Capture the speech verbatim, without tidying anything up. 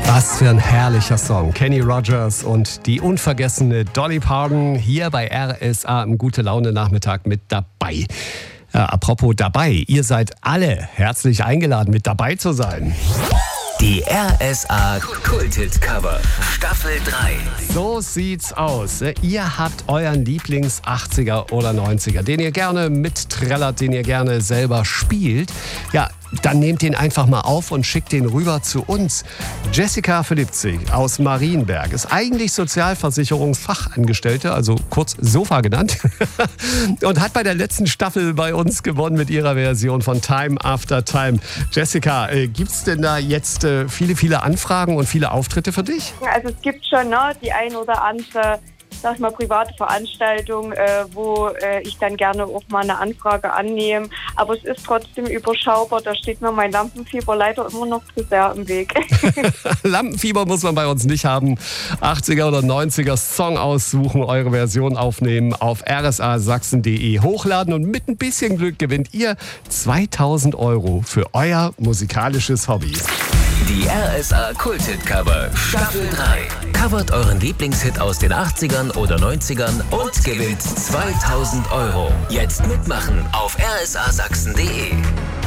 Was für ein herrlicher Song. Kenny Rogers und die unvergessene Dolly Parton hier bei R S A im Gute-Laune-Nachmittag mit dabei. Ja, apropos dabei, ihr seid alle herzlich eingeladen, mit dabei zu sein. Die R S A Kult-Hit-Cover Staffel drei. So sieht's aus. Ihr habt euren Lieblings-achtziger oder neunziger, den ihr gerne mitträllert, den ihr gerne selber spielt. Ja, dann nehmt den einfach mal auf und schickt den rüber zu uns. Jessica Philippzig aus Marienberg ist eigentlich Sozialversicherungsfachangestellte, also kurz Sofa genannt, und hat bei der letzten Staffel bei uns gewonnen mit ihrer Version von Time After Time. Jessica, äh, gibt's denn da jetzt äh, viele, viele Anfragen und viele Auftritte für dich? Also es gibt schon ne, die ein oder andere, sag ich mal, private Veranstaltung, äh, wo äh, ich dann gerne auch mal eine Anfrage annehme. Aber es ist trotzdem überschaubar. Da steht mir mein Lampenfieber leider immer noch zu sehr im Weg. Lampenfieber muss man bei uns nicht haben. achtziger oder neunziger Song aussuchen, eure Version aufnehmen, auf r s a sachsen punkt d e hochladen und mit ein bisschen Glück gewinnt ihr zweitausend Euro für euer musikalisches Hobby. Die R S A Kult-Hit-Cover Staffel drei. Covert euren Lieblingshit aus den achtzigern oder neunzigern und gewinnt zweitausend Euro. Jetzt mitmachen auf r s a sachsen punkt d e.